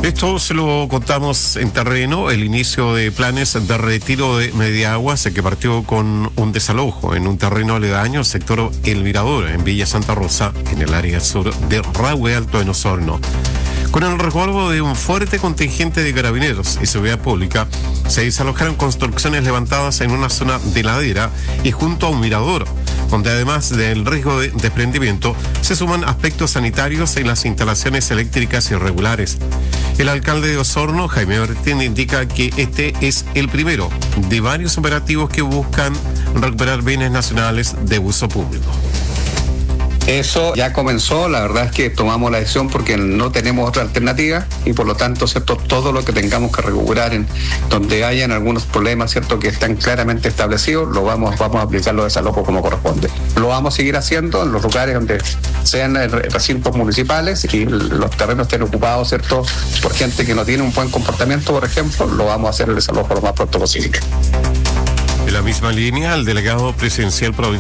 Esto se lo contamos en terreno, el inicio de planes de retiro de Mediaguas, que partió con un desalojo en un terreno aledaño al sector El Mirador, en Villa Santa Rosa, en el área sur de Rahue Alto en Osorno. Con el resguardo de un fuerte contingente de carabineros y seguridad pública, se desalojaron construcciones levantadas en una zona de ladera y junto a un mirador, donde además del riesgo de desprendimiento, se suman aspectos sanitarios en las instalaciones eléctricas irregulares. El alcalde de Osorno, Jaime Bertín, indica que este es el primero de varios operativos que buscan recuperar bienes nacionales de uso público. Eso ya comenzó, la verdad es que tomamos la decisión porque no tenemos otra alternativa y por lo tanto, ¿cierto?, todo lo que tengamos que recuperar en donde hayan algunos problemas, ¿cierto?, que están claramente establecidos, lo vamos a aplicar los desalojos como corresponde. Lo vamos a seguir haciendo en los lugares donde sean recintos municipales y los terrenos estén ocupados, ¿cierto?, por gente que no tiene un buen comportamiento, por ejemplo, lo vamos a hacer el desalojo lo más pronto posible. En la misma línea, el delegado presidencial provincial